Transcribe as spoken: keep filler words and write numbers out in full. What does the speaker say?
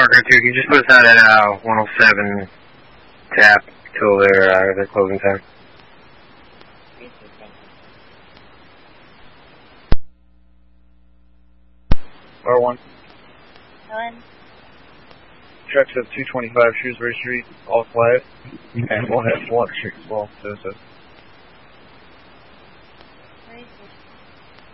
Parker two, can you just put us out at uh, one oh seven tap till their, uh, their closing time? R one. Helen. Trucks at two twenty-five Shrewsbury Street, all quiet. And we'll have one street as well, so, so.